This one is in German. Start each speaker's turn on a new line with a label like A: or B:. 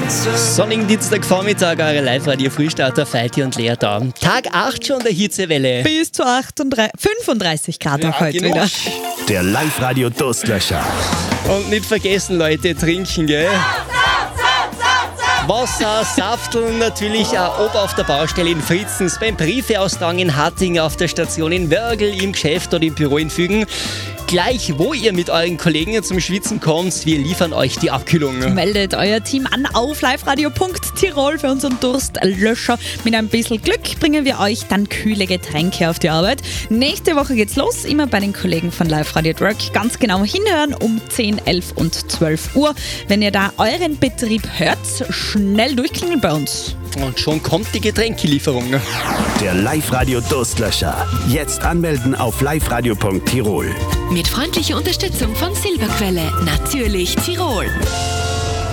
A: Sonnigen Dienstagvormittag, eure Live-Radio-Frühstarter Feiti und Lea da. Tag 8 schon der Hitzewelle.
B: Bis zu 35 Grad auch heute wieder.
C: Der Live-Radio-Durstlöscher.
A: Und nicht vergessen, Leute, trinken, gell? Wasser, Safteln, natürlich auch oben auf der Baustelle in Fritzens, beim Briefeaustrag in Hattingen, auf der Station in Wörgl, im Geschäft oder im Büro in Fügen. Gleich, wo ihr mit euren Kollegen zum Schwitzen kommt, wir liefern euch die Abkühlung.
B: Meldet euer Team an auf liveradio.tirol für unseren Durstlöscher. Mit ein bisschen Glück bringen wir euch dann kühle Getränke auf die Arbeit. Nächste Woche geht's los, immer bei den Kollegen von Live Radio Work. Ganz genau hinhören um 10, 11 und 12 Uhr. Wenn ihr da euren Betrieb hört, schnell durchklingeln bei uns.
A: Und schon kommt die Getränkelieferung.
C: Der Live-Radio-Durstlöscher. Jetzt anmelden auf liveradio.tirol.
D: Mit freundlicher Unterstützung von Silberquelle, natürlich Tirol.